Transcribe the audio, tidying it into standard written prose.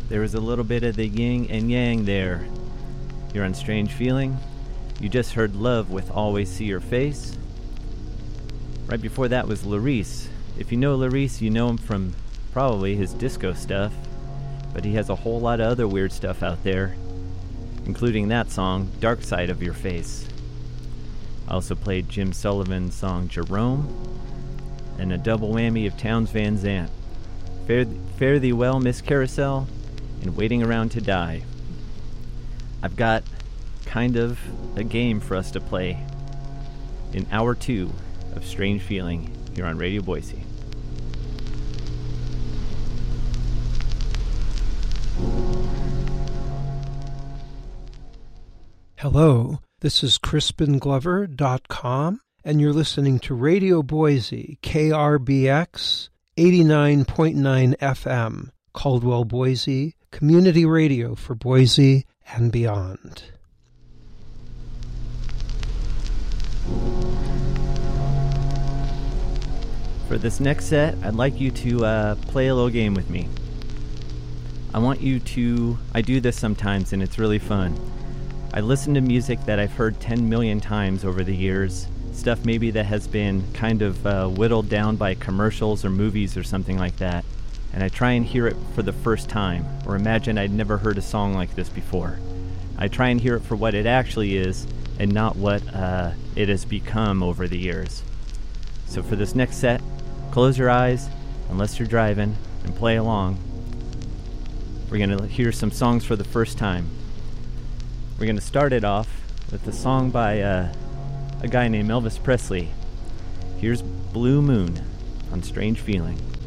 There was a little bit of the yin and yang there. You're on Strange Feeling. You just heard Love with Always See Your Face. Right before that was Larice. If you know Larice, you know him from probably his disco stuff, but he has a whole lot of other weird stuff out there, including that song, Dark Side of Your Face. I also played Jim Sullivan's song Jerome, and a double whammy of Townes Van Zandt. Fare thee well, Miss Carousel, and Waiting Around to Die. I've got kind of a game for us to play in hour 2 of Strange Feeling here on Radio Boise. Hello, this is CrispinGlover.com, and you're listening to Radio Boise, KRBX 89.9 FM, Caldwell, Boise, community radio for Boise and beyond. For this next set, I'd like you to play a little game with me. I want you to... I do this sometimes, and it's really fun. I listen to music that I've heard 10 million times over the years, stuff maybe that has been kind of whittled down by commercials or movies or something like that, and I try and hear it for the first time, or imagine I'd never heard a song like this before. I try and hear it for what it actually is, and not what it has become over the years. So for this next set, close your eyes, unless you're driving, and play along. We're going to hear some songs for the first time. We're going to start it off with a song by a guy named Elvis Presley. Here's Blue Moon on Strange Feeling.